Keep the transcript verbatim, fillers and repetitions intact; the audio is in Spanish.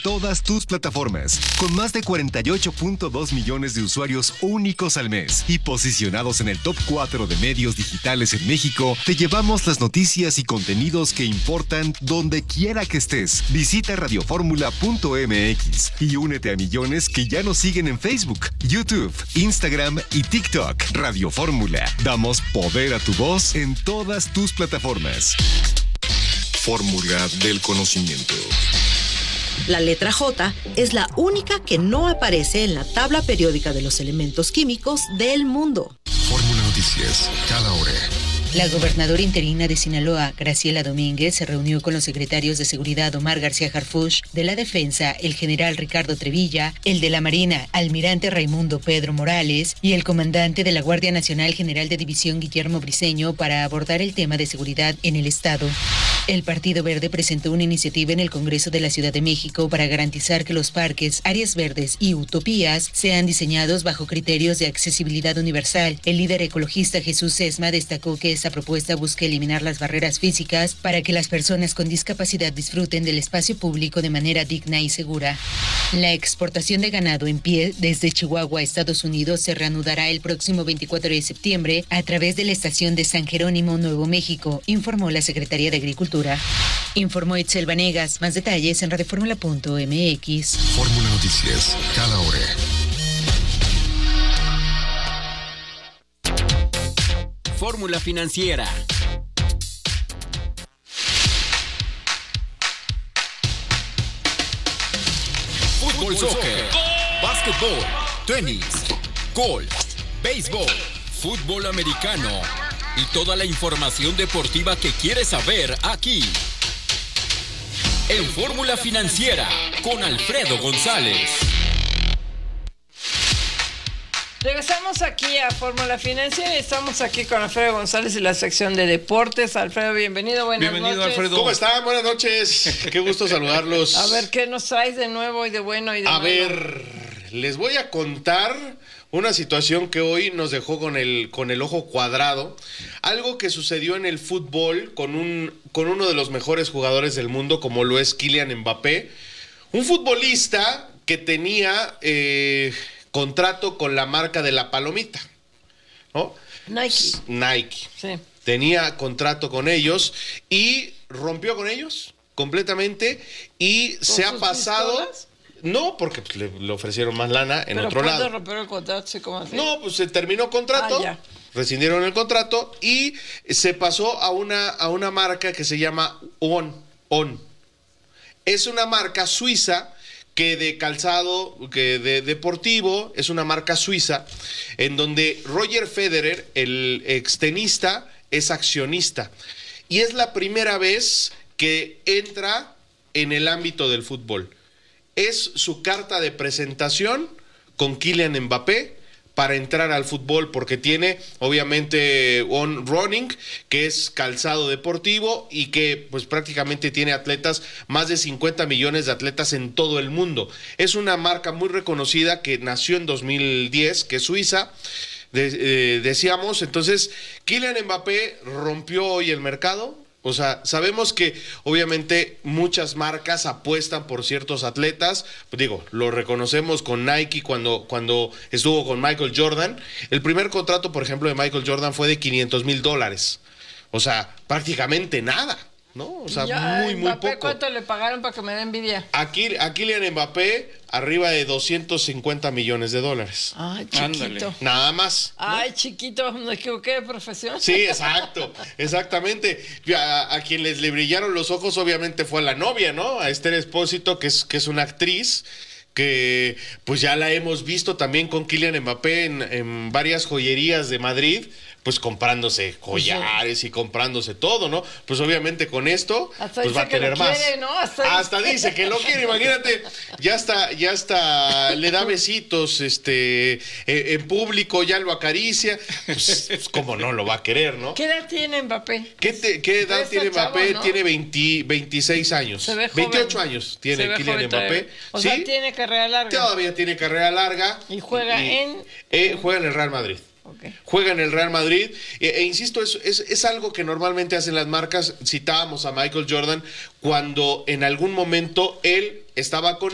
todas tus plataformas. Con más de cuarenta y ocho punto dos millones de usuarios únicos al mes y posicionados en el top cuatro de medios digitales en México, te llevamos las noticias y contenidos que importan donde quiera que estés. Visita radioformula punto m x y únete a millones que ya nos siguen en Facebook, YouTube, Instagram y TikTok. Radio Fórmula. Damos poder a tu voz en todas tus plataformas. Fórmula del conocimiento. La letra J es la única que no aparece en la tabla periódica de los elementos químicos del mundo. Fórmula Noticias, cada hora. La gobernadora interina de Sinaloa, Graciela Domínguez, se reunió con los secretarios de Seguridad Omar García Harfuch, de la Defensa, el general Ricardo Trevilla, el de la Marina, almirante Raimundo Pedro Morales, y el comandante de la Guardia Nacional General de División Guillermo Briceño para abordar el tema de seguridad en el Estado. El Partido Verde presentó una iniciativa en el Congreso de la Ciudad de México para garantizar que los parques, áreas verdes y utopías sean diseñados bajo criterios de accesibilidad universal. El líder ecologista Jesús Sesma destacó que esta propuesta busca eliminar las barreras físicas para que las personas con discapacidad disfruten del espacio público de manera digna y segura. La exportación de ganado en pie desde Chihuahua a Estados Unidos se reanudará el próximo veinticuatro de septiembre a través de la estación de San Jerónimo, Nuevo México, informó la Secretaría de Agricultura. Informó Itzel Vanegas. Más detalles en radioformula punto m x. Fórmula Noticias, cada hora. Fórmula Financiera. Fútbol, soccer, básquetbol, tenis, golf, béisbol, fútbol americano y toda la información deportiva que quieres saber aquí. En Fórmula Financiera con Alfredo González. Regresamos aquí a Fórmula Financiera y estamos aquí con Alfredo González y la sección de deportes. Alfredo, bienvenido, buenas bienvenido, noches. Alfredo. ¿Cómo están? Buenas noches. Qué gusto saludarlos. A ver, ¿qué nos traes de nuevo y de bueno y de A malo? ver, les voy a contar una situación que hoy nos dejó con el, con el ojo cuadrado. Algo que sucedió en el fútbol con, un, con uno de los mejores jugadores del mundo, como lo es Kylian Mbappé. Un futbolista que tenía... Eh, contrato con la marca de la palomita, ¿no? Nike. Nike. Sí. Tenía contrato con ellos y rompió con ellos completamente y se ha pasado... Pistolas? No, porque pues, le, le ofrecieron más lana en Pero otro lado. romper el contrato, ¿sí? ¿Cómo así? No, pues se terminó contrato, ah, rescindieron el contrato y se pasó a una, a una marca que se llama On. On. Es una marca suiza que de calzado, que de deportivo, es una marca suiza, en donde Roger Federer, el extenista, es accionista. Y es la primera vez que entra en el ámbito del fútbol. Es su carta de presentación con Kylian Mbappé para entrar al fútbol, porque tiene obviamente On Running, que es calzado deportivo y que pues prácticamente tiene atletas, más de cincuenta millones de atletas en todo el mundo. Es una marca muy reconocida que nació en dos mil diez, que es suiza, de, eh, decíamos. Entonces Kylian Mbappé rompió hoy el mercado. O sea, sabemos que obviamente muchas marcas apuestan por ciertos atletas. Digo, lo reconocemos con Nike cuando, cuando estuvo con Michael Jordan. El primer contrato, por ejemplo, de Michael Jordan fue de quinientos mil dólares. O sea, prácticamente nada, ¿no? O sea, ya, muy, muy Mbappé, poco. ¿cuánto le pagaron para que me dé envidia? Aquí, a Kylian Mbappé, arriba de doscientos cincuenta millones de dólares. Ay, chiquito. Ándale. Nada más, ¿no? Ay, chiquito, me equivoqué de profesión. Sí, exacto, exactamente. A, a quien les le brillaron los ojos obviamente fue a la novia, ¿no? A Esther Expósito, que es, que es una actriz que pues ya la hemos visto también con Kylian Mbappé en, en varias joyerías de Madrid, pues comprándose collares y comprándose todo, ¿no? Pues obviamente con esto hasta pues va a tener más. Quiere, ¿no? Hasta, hasta dice que lo quiere, imagínate, ya está, ya está, le da besitos este en, en público, ya lo acaricia, pues, pues cómo no lo va a querer, ¿no? ¿Qué edad tiene Mbappé? ¿Qué, te, qué edad tiene Mbappé? Chavo, ¿no? Tiene veinte, veintiséis años. Se ve joven. veintiocho años tiene Kylian Mbappé. O ¿Sí? sea, tiene carrera larga. Todavía tiene carrera larga. Y juega y, en... Eh, juega en el Real Madrid. Okay. Juega en el Real Madrid e, e insisto, es, es, es algo que normalmente hacen las marcas. Citábamos a Michael Jordan cuando en algún momento él estaba con